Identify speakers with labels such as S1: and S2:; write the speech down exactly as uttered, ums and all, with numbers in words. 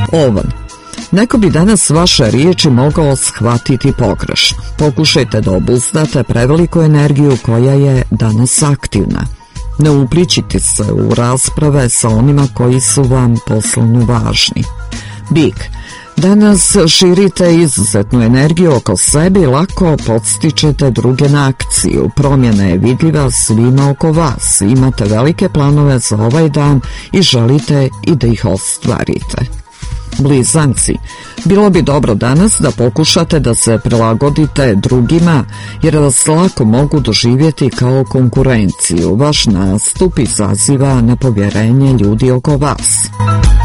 S1: Ovan. Neko bi danas vaše riječi mogao shvatiti pogrešno. Pokušajte da obuzdate preveliku energiju koja je danas aktivna. Ne uplićite se u rasprave sa onima koji su vam poslovno važni. Bik. Danas širite izuzetnu energiju oko sebe i lako podstičete druge na akciju. Promjena je vidljiva svima oko vas. Imate velike planove za ovaj dan i želite i da ih ostvarite. Blizanci. Bilo bi dobro danas da pokušate da se prilagodite drugima jer vas lako mogu doživjeti kao konkurenciju. Vaš nastup izaziva nepovjerenje ljudi oko vas.